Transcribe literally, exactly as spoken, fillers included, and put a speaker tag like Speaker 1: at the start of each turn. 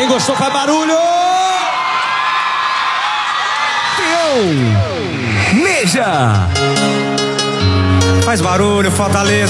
Speaker 1: Quem gostou faz barulho!
Speaker 2: Meja!
Speaker 3: Faz barulho, Fortaleza.